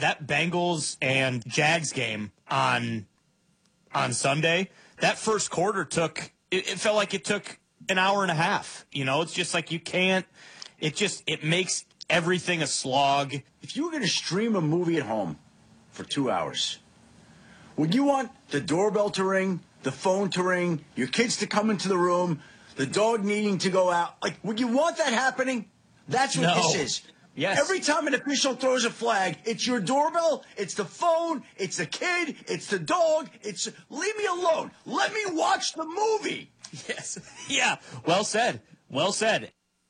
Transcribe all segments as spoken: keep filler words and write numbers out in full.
that Bengals and Jags game on on Sunday, that first quarter took it, it felt like it took an hour and a half. You know, it's just like you can't. It just it makes everything a slog. If you were going to stream a movie at home for two hours, would you want the doorbell to ring, the phone to ring, your kids to come into the room, the dog needing to go out? Like, would you want that happening? That's what No. this is. Yes. Every time an official throws a flag, it's your doorbell, it's the phone, it's the kid, it's the dog, it's leave me alone. Let me watch the movie. Yes. Yeah. Well said. Well said.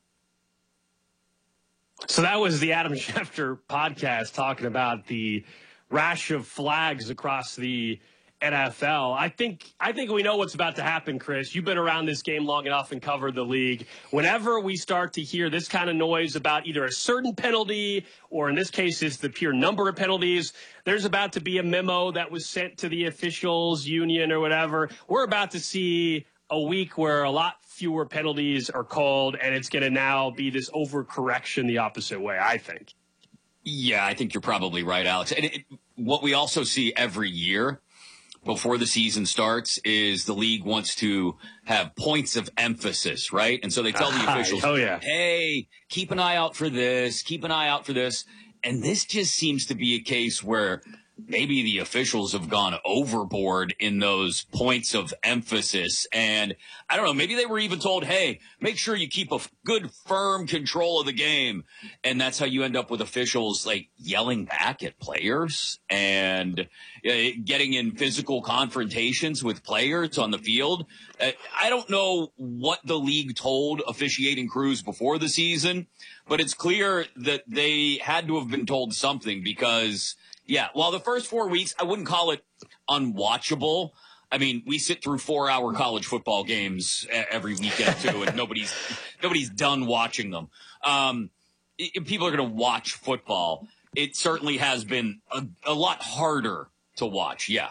So that was the Adam Schefter podcast talking about the rash of flags across the N F L. I think I think we know what's about to happen, Chris. You've been around this game long enough and covered the league. Whenever we start to hear this kind of noise about either a certain penalty or in this case it's the pure number of penalties, there's about to be a memo that was sent to the officials union or whatever. We're about to see a week where a lot fewer penalties are called, and it's going to now be this overcorrection the opposite way, I think. Yeah, I think you're probably right, Alex. And it, what we also see every year before the season starts is the league wants to have points of emphasis, right? And so they tell the officials, oh, yeah. hey, keep an eye out for this, keep an eye out for this. And this just seems to be a case where maybe the officials have gone overboard in those points of emphasis. And I don't know, maybe they were even told, hey, make sure you keep a good, firm control of the game. And that's how you end up with officials like yelling back at players and uh, getting in physical confrontations with players on the field. Uh, I don't know what the league told officiating crews before the season, but it's clear that they had to have been told something because yeah, well, the first four weeks, I wouldn't call it unwatchable. I mean, we sit through four-hour college football games every weekend, too, and nobody's nobody's done watching them. Um, if people are going to watch football, it certainly has been a, a lot harder to watch, yeah.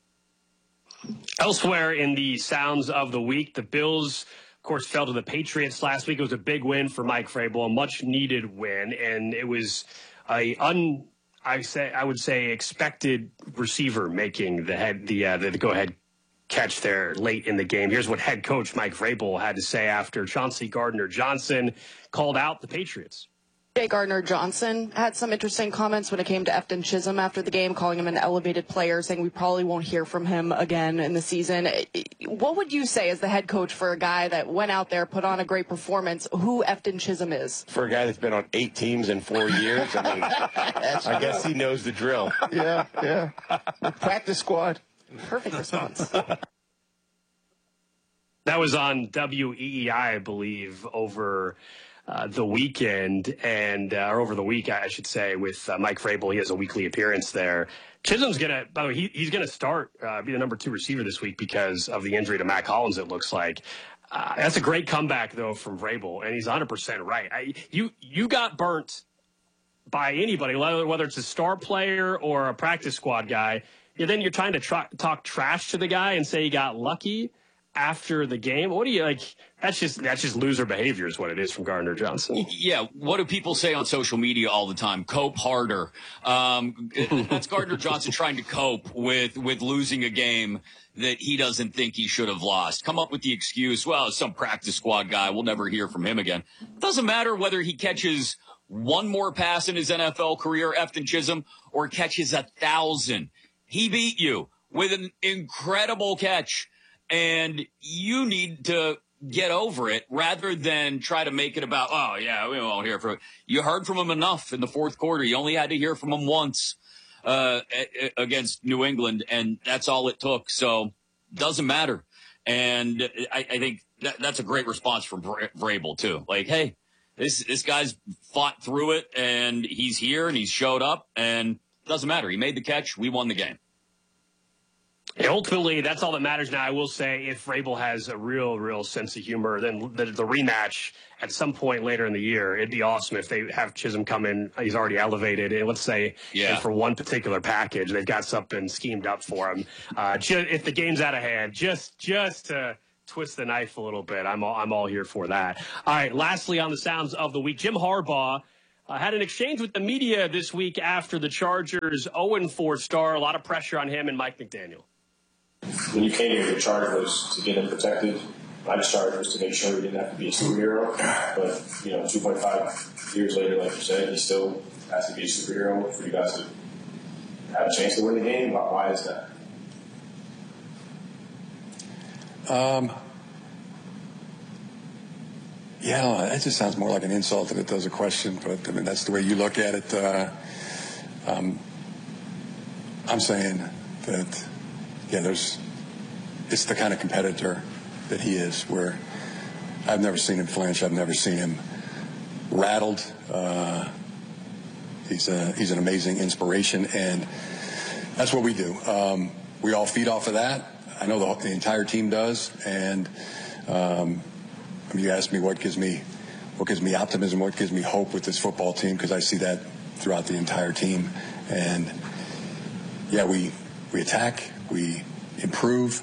Elsewhere in the sounds of the week, the Bills, of course, fell to the Patriots last week. It was a big win for Mike Vrabel, a much-needed win, and it was a un. I say I would say expected receiver making the head the uh, the, the go ahead catch there late in the game. Here's what head coach Mike Vrabel had to say after Chauncey Gardner-Johnson called out the Patriots. Jay Gardner-Johnson had some interesting comments when it came to Efton Chisholm after the game, calling him an elevated player, saying we probably won't hear from him again in the season. What would you say as the head coach for a guy that went out there, put on a great performance, who Efton Chisholm is? For a guy that's been on eight teams in four years, I mean, I guess he knows the drill. Yeah, yeah. Practice squad. Perfect response. That was on W E E I, I believe, over Uh, the weekend and uh, or over the week, I should say, with uh, Mike Vrabel. He has a weekly appearance there. Chisholm's going to, by the way, he, he's going to start, uh, be the number two receiver this week because of the injury to Matt Collins, it looks like. Uh, that's a great comeback, though, from Vrabel, and he's one hundred percent right. I, you you got burnt by anybody, whether, whether it's a star player or a practice squad guy. Yeah, then you're trying to try, talk trash to the guy and say he got lucky after the game. What do you like? That's just that's just loser behavior is what it is from Gardner-Johnson. Yeah, what do people say on social media all the time? Cope harder. Um, that's Gardner-Johnson trying to cope with with losing a game that he doesn't think he should have lost. Come up with the excuse, well, some practice squad guy, we'll never hear from him again. Doesn't matter whether he catches one more pass in his N F L career, Efton Chisholm, or catches a thousand. He beat you with an incredible catch. And you need to get over it rather than try to make it about, oh, yeah, we won't hear from him. You heard from him enough in the fourth quarter. You only had to hear from him once uh, against New England, and that's all it took. So doesn't matter. And I, I think that, that's a great response from Vrabel, too. Like, hey, this this guy's fought through it, and he's here, and he's showed up, and doesn't matter. He made the catch. We won the game. Ultimately, that's all that matters now. I will say if Vrabel has a real, real sense of humor, then the, the rematch at some point later in the year, it'd be awesome if they have Chisholm come in. He's already elevated. And let's say yeah. for one particular package, they've got something schemed up for him. Uh, just, if the game's out of hand, just just to twist the knife a little bit, I'm all, I'm all here for that. All right, lastly on the sounds of the week, Jim Harbaugh uh, had an exchange with the media this week after the Chargers' oh and four start. A lot of pressure on him and Mike McDaniel. When you came here, your charge was to get him protected. My charge was to make sure he didn't have to be a superhero. But, you know, two point five years later, like you said, he still has to be a superhero for you guys to have a chance to win the game. Why is that? Um, yeah, that just sounds more like an insult than it does a question. But, I mean, that's the way you look at it. Uh, um, I'm saying that, yeah, there's, it's the kind of competitor that he is, where I've never seen him flinch. I've never seen him rattled. Uh, he's a, he's an amazing inspiration, and that's what we do. Um, we all feed off of that. I know the, the entire team does, and um, I mean, you asked me what gives me what gives me optimism, what gives me hope with this football team, because I see that throughout the entire team. And yeah, we we attack, we improve.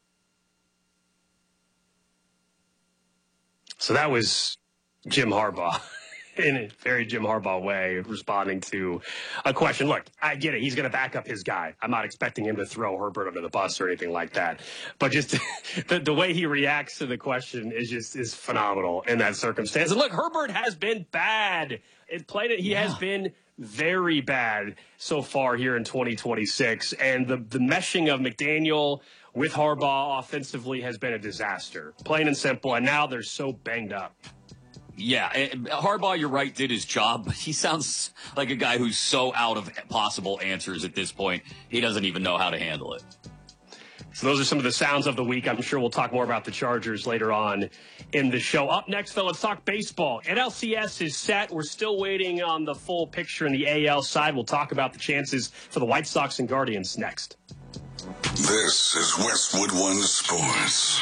So that was Jim Harbaugh in a very Jim Harbaugh way, responding to a question. Look, I get it. He's going to back up his guy. I'm not expecting him to throw Herbert under the bus or anything like that. But just the, the way he reacts to the question is just is phenomenal in that circumstance. And look, Herbert has been bad. It played it. He yeah. has been very bad so far here in twenty twenty-six. And the, the meshing of McDaniel with Harbaugh offensively has been a disaster, plain and simple. And now they're so banged up. Yeah, Harbaugh, you're right, did his job, but he sounds like a guy who's so out of possible answers at this point, he doesn't even know how to handle it. So those are some of the sounds of the week. I'm sure we'll talk more about the Chargers later on in the show. Up next, though, let's talk baseball. N L C S is set. We're still waiting on the full picture in the A L side. We'll talk about the chances for the White Sox and Guardians next. This is Westwood One Sports.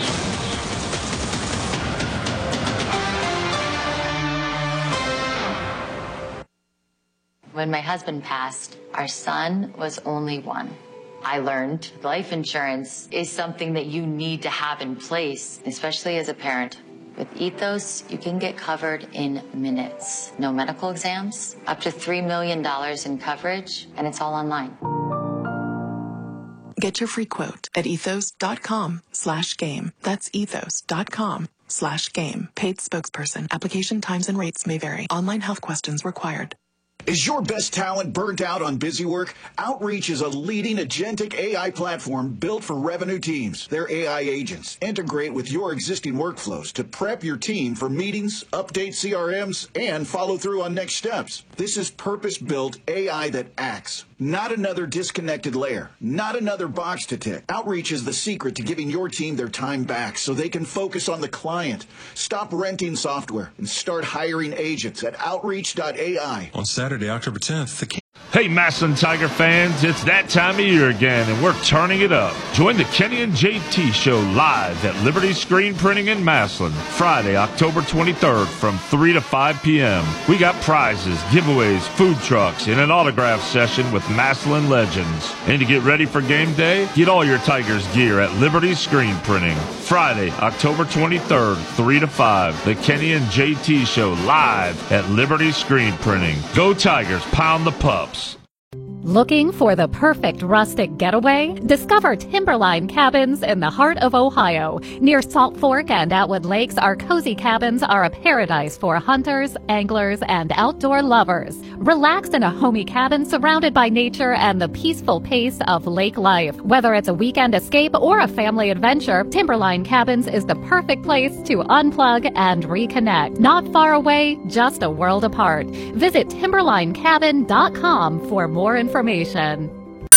When my husband passed, our son was only one. I learned life insurance is something that you need to have in place, especially as a parent. With Ethos, you can get covered in minutes. No medical exams, up to three million dollars in coverage, and it's all online. Get your free quote at ethos.com slash game. That's ethos.com slash game. Paid spokesperson. Application times and rates may vary. Online health questions required. Is your best talent burnt out on busy work? Outreach is a leading agentic A I platform built for revenue teams. Their A I agents integrate with your existing workflows to prep your team for meetings, update C R Ms, and follow through on next steps. This is purpose-built A I that acts. Not another disconnected layer. Not another box to tick. Outreach is the secret to giving your team their time back so they can focus on the client. Stop renting software and start hiring agents at outreach dot A I. On Saturday, October tenth, the Hey, Massillon Tiger fans, it's that time of year again, and we're turning it up. Join the Kenny and J T Show live at Liberty Screen Printing in Massillon, Friday, October twenty-third from three to five p.m. We got prizes, giveaways, food trucks, and an autograph session with Massillon legends. And to get ready for game day, get all your Tigers gear at Liberty Screen Printing. Friday, October twenty-third, three to five, the Kenny and J T Show live at Liberty Screen Printing. Go Tigers, pound the pups. Looking for the perfect rustic getaway? Discover Timberline Cabins in the heart of Ohio. Near Salt Fork and Atwood Lakes, our cozy cabins are a paradise for hunters, anglers, and outdoor lovers. Relax in a homey cabin surrounded by nature and the peaceful pace of lake life. Whether it's a weekend escape or a family adventure, Timberline Cabins is the perfect place to unplug and reconnect. Not far away, just a world apart. Visit timberline cabin dot com for more information. Information.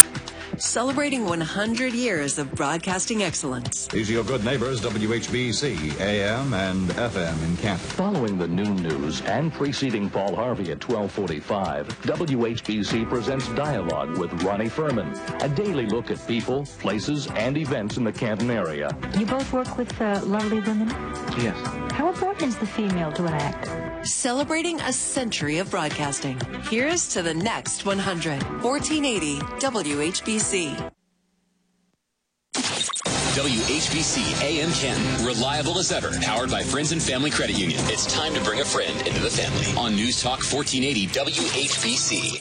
Celebrating one hundred years of broadcasting excellence. These are your good neighbors, W H B C, A M and F M in Canton. Following the noon news and preceding Paul Harvey at twelve forty-five, W H B C presents Dialogue with Ronnie Furman, a daily look at people, places, and events in the Canton area. You both work with uh, lovely women? Yes. How important is the female to an actor? Celebrating a century of broadcasting. Here's to the next one hundred. fourteen eighty W H B C. W H B C A M Canton. Reliable as ever. Powered by Friends and Family Credit Union. It's time to bring a friend into the family. On News Talk fourteen eighty W H B C.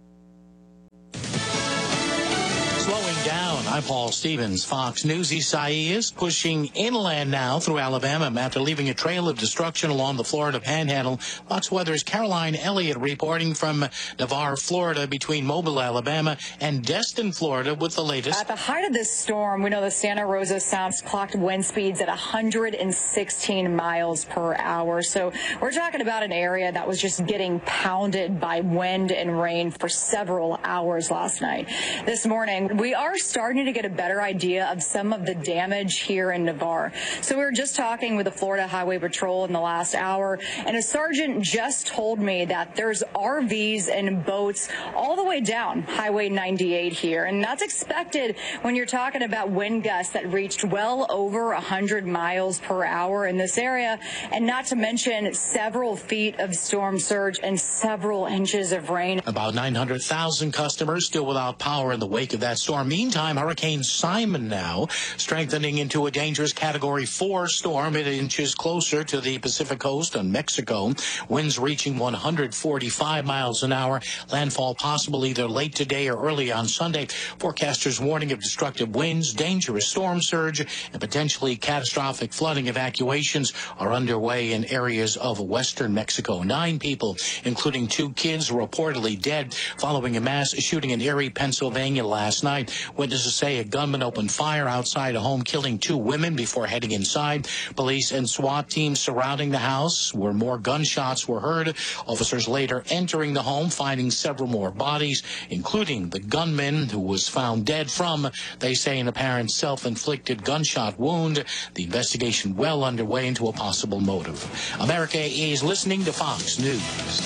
Slowing down. I'm Paul Stevens, Fox News. Isaias pushing inland now through Alabama after leaving a trail of destruction along the Florida Panhandle. Fox Weather's Caroline Elliott reporting from Navarre, Florida, between Mobile, Alabama, and Destin, Florida, with the latest. At the height of this storm, we know the Santa Rosa Sound clocked wind speeds at one hundred sixteen miles per hour. So we're talking about an area that was just getting pounded by wind and rain for several hours last night. This morning, we are starting to get a better idea of some of the damage here in Navarre. So we were just talking with the Florida Highway Patrol in the last hour, and a sergeant just told me that there's R Vs and boats all the way down Highway ninety-eight here, and that's expected when you're talking about wind gusts that reached well over one hundred miles per hour in this area, and not to mention several feet of storm surge and several inches of rain. About nine hundred thousand customers still without power in the wake of that storm. Meantime, Hurricane Simon now strengthening into a dangerous Category four storm. It inches closer to the Pacific coast of Mexico. Winds reaching one hundred forty-five miles an hour. Landfall possible either late today or early on Sunday. Forecasters warning of destructive winds, dangerous storm surge, and potentially catastrophic flooding. Evacuations are underway in areas of western Mexico. Nine people, including two kids, reportedly dead following a mass shooting in Erie, Pennsylvania last night. Witnesses say a gunman opened fire outside a home, killing two women before heading inside. Police and SWAT teams surrounding the house where more gunshots were heard. Officers later entering the home, finding several more bodies, including the gunman who was found dead from, they say, an apparent self-inflicted gunshot wound. The investigation well underway into a possible motive. America is listening to Fox News.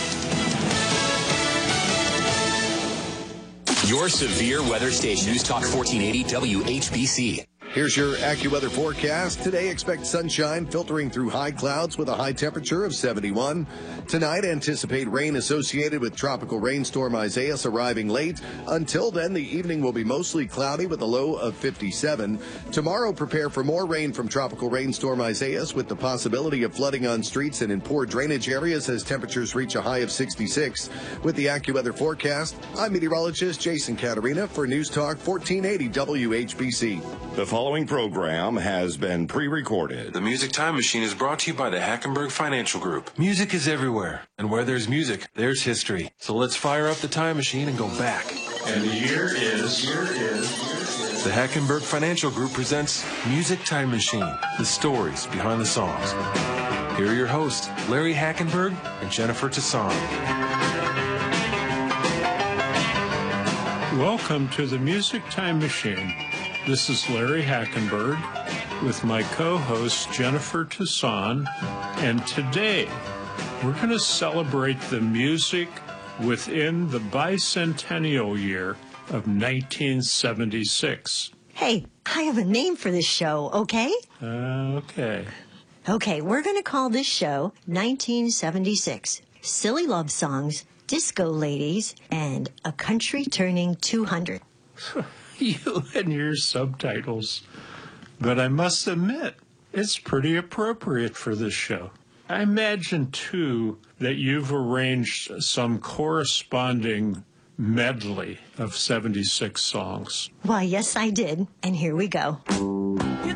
Your severe weather station. News Talk fourteen eighty W H B C. Here's your AccuWeather forecast. Today, expect sunshine filtering through high clouds with a high temperature of seventy-one. Tonight, anticipate rain associated with tropical rainstorm Isaias arriving late. Until then, the evening will be mostly cloudy with a low of fifty-seven. Tomorrow, prepare for more rain from tropical rainstorm Isaias with the possibility of flooding on streets and in poor drainage areas as temperatures reach a high of sixty-six. With the AccuWeather forecast, I'm meteorologist Jason Caterina for News Talk fourteen eighty W H B C. The following program has been pre-recorded. The Music Time Machine is brought to you by the Hackenberg Financial Group. Music is everywhere, and where there's music, there's history. So let's fire up the time machine and go back. And the year is, year is, The Hackenberg Financial Group presents Music Time Machine, the stories behind the songs. Here are your hosts, Larry Hackenberg and Jennifer Tassan. Welcome to the Music Time Machine. This is Larry Hackenberg with my co-host Jennifer Tassan, and today we're going to celebrate the music within the bicentennial year of nineteen seventy-six. Hey, I have a name for this show, okay? Uh, okay. Okay, we're going to call this show nineteen seventy-six. Silly love songs, disco ladies, and a country turning two hundred. You and your subtitles. But I must admit, it's pretty appropriate for this show. I imagine, too, that you've arranged some corresponding medley of seventy-six songs. Why, yes, I did. And here we go.